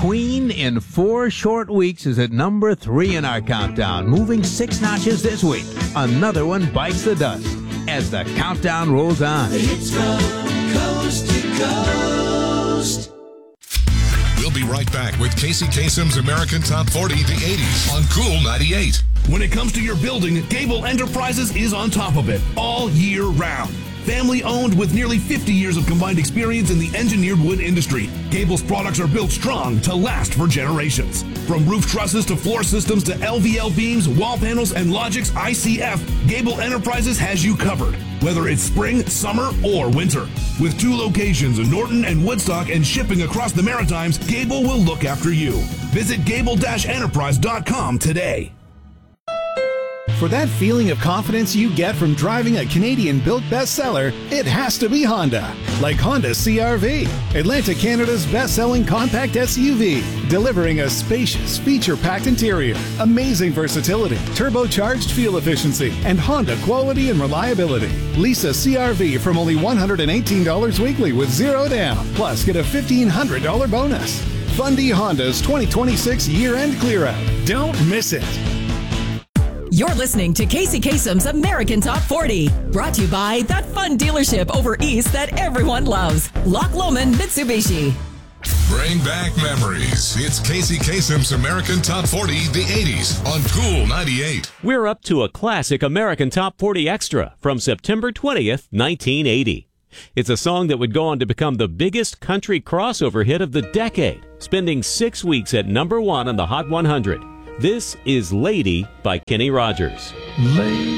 Queen in 4 short weeks is at number 3 in our countdown, moving 6 notches this week. Another one bites the dust as the countdown rolls on. The hits from coast to coast. We'll be right back with Casey Kasem's American Top 40, the 80s on Cool 98. When it comes to your building, Gable Enterprises is on top of it all year round. Family owned with nearly 50 years of combined experience in the engineered wood industry, Gable's products are built strong to last for generations. From roof trusses to floor systems to LVL beams, wall panels, and Logix ICF, Gable Enterprises has you covered, whether it's spring, summer, or winter. With 2 locations in Norton and Woodstock and shipping across the Maritimes, Gable will look after you. Visit gable-enterprise.com today. For that feeling of confidence you get from driving a Canadian-built bestseller, it has to be Honda. Like Honda CR-V, Atlantic Canada's best-selling compact SUV, delivering a spacious, feature-packed interior, amazing versatility, turbocharged fuel efficiency, and Honda quality and reliability. Lease a CR-V from only $118 weekly with 0 down, plus get a $1,500 bonus. Fundy Honda's 2026 year-end clear-out. Don't miss it. You're listening to Casey Kasem's American Top 40, brought to you by that fun dealership over east that everyone loves, Loch Lomond Mitsubishi. Bring back memories. It's Casey Kasem's American Top 40, the 80s on Cool 98. We're up to a classic American Top 40 extra from September 20th, 1980. It's a song that would go on to become the biggest country crossover hit of the decade, spending 6 weeks at number 1 on the Hot 100. This is Lady by Kenny Rogers. Lady.